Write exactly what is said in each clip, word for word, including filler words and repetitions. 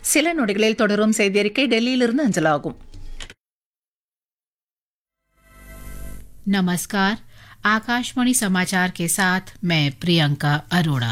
சில நொடிகளில் தொடரும் செய்தியறிக்கை டெல்லியிலிருந்து அஞ்சலாகும். नमस्कार, आकाशवाणी समाचार के साथ मैं प्रियंका अरोड़ा।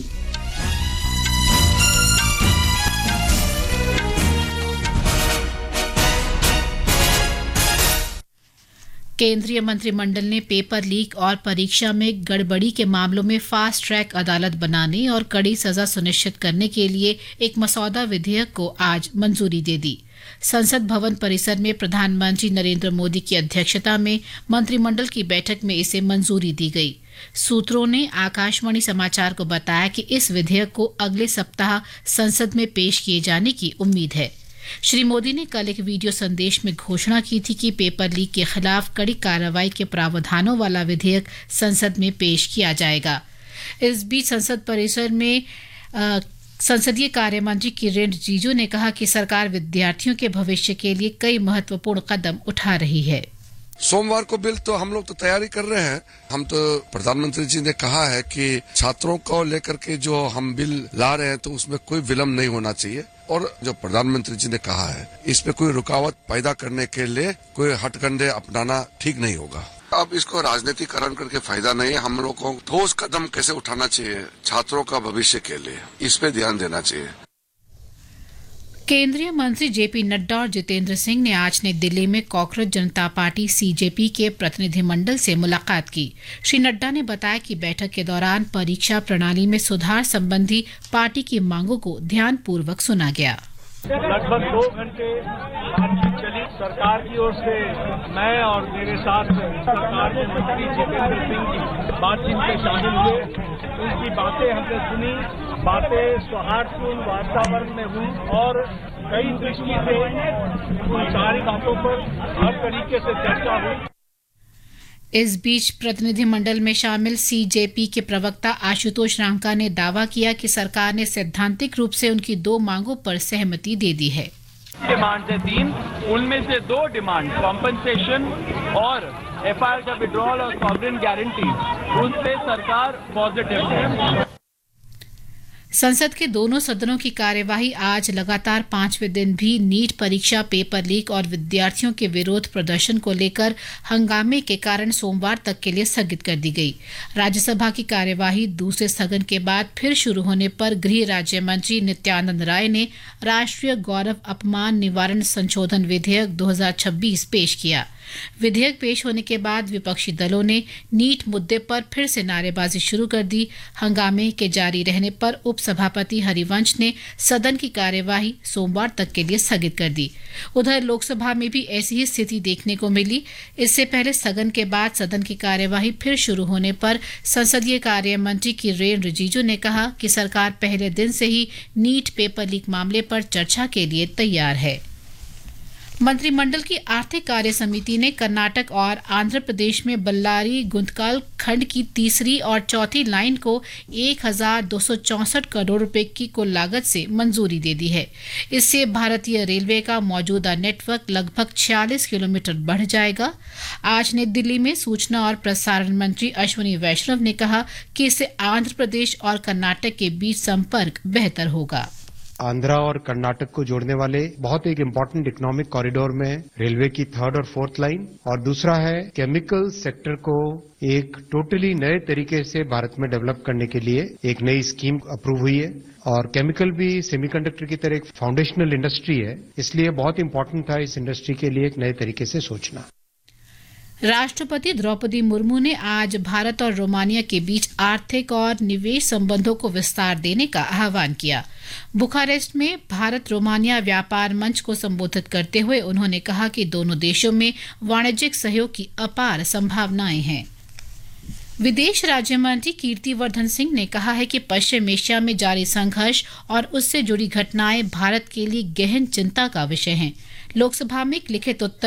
केंद्रीय मंत्रिमंडल ने पेपर लीक और परीक्षा में गड़बड़ी के मामलों में फास्ट ट्रैक अदालत बनाने और कड़ी सजा सुनिश्चित करने के लिए एक मसौदा विधेयक को आज मंजूरी दे दी। संसद भवन परिसर में प्रधानमंत्री नरेंद्र मोदी की अध्यक्षता में मंत्रिमंडल की बैठक में इसे मंजूरी दी गई। सूत्रों ने आकाशवाणी समाचार को बताया कि इस विधेयक को अगले सप्ताह संसद में पेश किए जाने की उम्मीद है। श्री मोदी ने कल एक वीडियो संदेश में घोषणा की थी कि पेपर लीक के खिलाफ कड़ी कार्रवाई के प्रावधानों वाला विधेयक संसद में पेश किया जाएगा। इस बीच संसद परिसर में आ, संसदीय कार्य मंत्री किरेन रिजिजू ने कहा कि सरकार विद्यार्थियों के भविष्य के लिए कई महत्वपूर्ण कदम उठा रही है। सोमवार को बिल तो हम लोग तो तैयारी कर रहे हैं। हम तो प्रधानमंत्री जी ने कहा है कि छात्रों को लेकर के जो हम बिल ला रहे हैं तो उसमें कोई विलम्ब नहीं होना चाहिए और जो प्रधानमंत्री जी ने कहा है इस पे कोई रुकावट पैदा करने के लिए कोई हथकंडे अपनाना ठीक नहीं होगा। अब इसको राजनीतिकरण करके फायदा नहीं है। हम लोग को ठोस कदम कैसे उठाना चाहिए छात्रों का भविष्य के लिए, इस पे ध्यान देना चाहिए। केंद्रीय मंत्री जेपी नड्डा और जितेंद्र सिंह ने आज नई दिल्ली में कॉकरोच जनता पार्टी सीजेपी के प्रतिनिधिमंडल से मुलाकात की। श्री नड्डा ने बताया कि बैठक के दौरान परीक्षा प्रणाली में सुधार संबंधी पार्टी की मांगों को ध्यानपूर्वक सुना गया। लगभग दो घंटे बातचीत चली। सरकार की ओर से मैं और मेरे साथ सरकार के मंत्री जितेंद्र सिंह जी बातचीत में शामिल हुए। उनकी बातें हमने सुनी। बातें सौहार्दपूर्ण वातावरण में हुई और कई दृष्टि से उन सारी बातों पर हर तरीके से चर्चा हुई। इस बीच प्रतिनिधिमंडल में शामिल सीजेपी के प्रवक्ता आशुतोष रांका ने दावा किया कि सरकार ने सैद्धांतिक रूप से उनकी दो मांगों पर सहमति दे दी है। डिमांड है तीन, उनमें से दो डिमांड कॉम्पनसेशन और एफआईआर का विड्रॉल और सॉवरेन गारंटी, उन पे सरकार पॉजिटिव है। संसद के दोनों सदनों की कार्यवाही आज लगातार पांचवें दिन भी नीट परीक्षा पेपर लीक और विद्यार्थियों के विरोध प्रदर्शन को लेकर हंगामे के कारण सोमवार तक के लिए स्थगित कर दी गई। राज्यसभा की कार्यवाही दूसरे स्थगन के बाद फिर शुरू होने पर गृह राज्य मंत्री नित्यानंद राय ने राष्ट्रीय गौरव अपमान निवारण संशोधन विधेयक दो हज़ार छब्बीस पेश किया। विधेयक पेश होने के बाद विपक्षी दलों ने नीट मुद्दे पर फिर से नारेबाजी शुरू कर दी। हंगामे के जारी रहने पर उपसभापति हरिवंश ने सदन की कार्यवाही सोमवार तक के लिए स्थगित कर दी। उधर लोकसभा में भी ऐसी ही स्थिति देखने को मिली। इससे पहले स्थगन के बाद सदन की कार्यवाही फिर शुरू होने पर संसदीय कार्य मंत्री किरेन रिजिजू ने कहा कि सरकार पहले दिन से ही नीट पेपर लीक मामले पर चर्चा के लिए तैयार है। मंत्रिमंडल की आर्थिक कार्य समिति ने कर्नाटक और आंध्र प्रदेश में बल्लारी गुंतकल खंड की तीसरी और चौथी लाइन को एक हजार दो सौ चौसठ करोड़ रुपए की कुल लागत से मंजूरी दे दी है। इससे भारतीय रेलवे का मौजूदा नेटवर्क लगभग छियालीस किलोमीटर बढ़ जाएगा। आज नई दिल्ली में सूचना और प्रसारण मंत्री अश्विनी वैष्णव ने कहा कि इससे आंध्र प्रदेश और कर्नाटक के बीच संपर्क बेहतर होगा। आंध्रा और कर्नाटक को जोड़ने वाले बहुत एक इम्पोर्टेंट इकोनॉमिक कॉरिडोर में रेलवे की थर्ड और फोर्थ लाइन, और दूसरा है केमिकल सेक्टर को एक टोटली नए तरीके से भारत में डेवलप करने के लिए एक नई स्कीम अप्रूव हुई है। और केमिकल भी सेमीकंडक्टर की तरह एक फाउंडेशनल इंडस्ट्री है, इसलिए बहुत इम्पोर्टेंट था इस इंडस्ट्री के लिए एक नए तरीके से सोचना। राष्ट्रपति द्रौपदी मुर्मू ने आज भारत और रोमानिया के बीच आर्थिक और निवेश संबंधों को विस्तार देने का आह्वान किया। बुखारेस्ट में भारत रोमानिया व्यापार मंच को संबोधित करते हुए उन्होंने कहा कि दोनों देशों में वाणिज्यिक सहयोग की अपार संभावनाएं हैं। विदेश राज्य मंत्री कीर्तिवर्धन सिंह ने कहा है कि पश्चिम एशिया में जारी संघर्ष और उससे जुड़ी घटनाएं भारत के लिए गहन चिंता का विषय हैं। लोकसभा में एक लिखित उत्तर